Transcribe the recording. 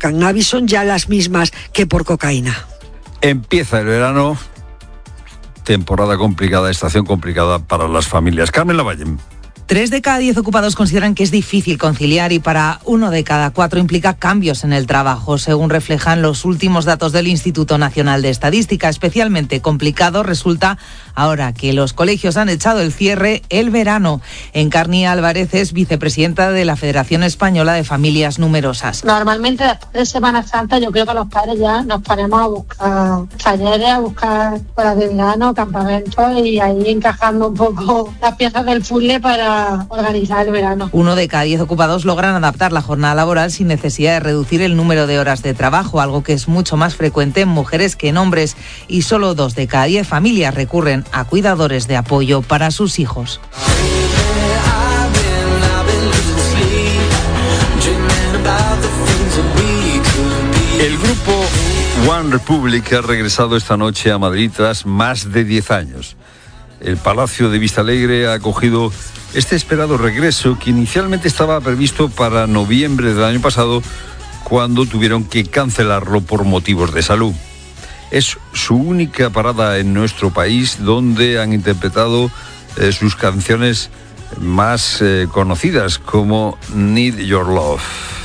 cannabis son ya las mismas que por cocaína. Empieza el verano, temporada complicada, estación complicada para las familias. Carmen Lavalle. 3 de cada 10 ocupados consideran que es difícil conciliar y para 1 de cada 4 implica cambios en el trabajo, según reflejan los últimos datos del Instituto Nacional de Estadística. Especialmente complicado resulta ahora que los colegios han echado el cierre el verano. Encarni Álvarez es vicepresidenta de la Federación Española de Familias Numerosas. Normalmente después de Semana Santa yo creo que los padres ya nos ponemos a buscar talleres, a buscar escuelas de verano, campamentos y ahí encajando un poco las piezas del puzzle para organizar el verano. 1 de cada 10 ocupados logran adaptar la jornada laboral sin necesidad de reducir el número de horas de trabajo, algo que es mucho más frecuente en mujeres que en hombres, y solo 2 de cada 10 familias recurren a cuidadores de apoyo para sus hijos. El grupo One Republic ha regresado esta noche a Madrid tras más de 10 años. El Palacio de Vistalegre ha acogido este esperado regreso, que inicialmente estaba previsto para noviembre del año pasado, cuando tuvieron que cancelarlo por motivos de salud. Es su única parada en nuestro país, donde han interpretado sus canciones más conocidas, como Need Your Love.